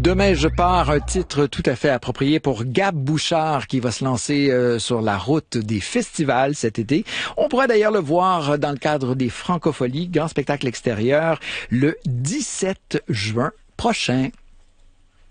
Demain, je pars, un titre tout à fait approprié pour Gab Bouchard qui va se lancer sur la route des festivals cet été. On pourra d'ailleurs le voir dans le cadre des Francopholies, grand spectacle extérieur, le 17 juin prochain.